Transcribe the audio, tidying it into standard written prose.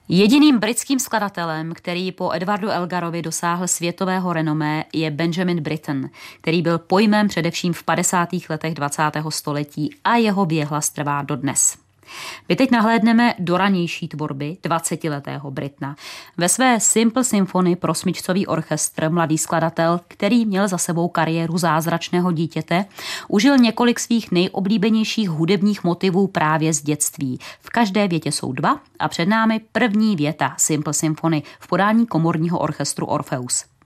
Jediným britským skladatelem, který po Edwardu Elgarovi dosáhl světového renomé, je Benjamin Britten, který byl pojmem především v 50. letech 20. století a jeho věhlas trvá dodnes. My teď nahlédneme do ranější tvorby 20letého Brittona. Ve své Simple Symphony pro smyčcový orchestr mladý skladatel, který měl za sebou kariéru zázračného dítěte, užil několik svých nejoblíbenějších hudebních motivů právě z dětství. V každé větě jsou dva a před námi první věta Simple Symphony v podání komorního orchestru Orpheus.